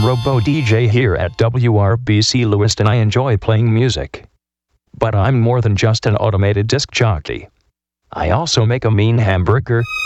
I'm Robo DJ here at WRBC Lewiston. I enjoy playing music. But I'm more than just an automated disc jockey. I also make a mean hamburger,